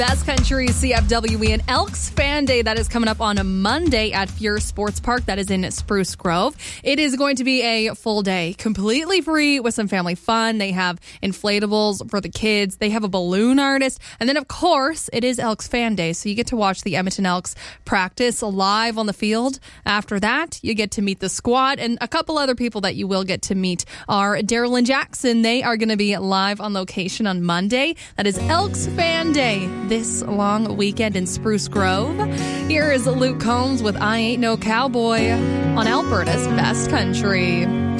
Best Country CFWE and Elks Fan Day. That is coming up on a Monday at Fuhr Sports Park. That is in Spruce Grove. It is going to be a full day, completely free with some family fun. They have inflatables for the kids. They have a balloon artist. And then, of course, it is Elks Fan Day. So you get to watch the Edmonton Elks practice live on the field. After that, you get to meet the squad. And a couple other people that you will get to meet are Daryl and Jackson. They are going to be live on location on Monday. That is Elks Fan Day this long weekend in Spruce Grove. Here is Luke Combs with I Ain't No Cowboy on Alberta's Best Country.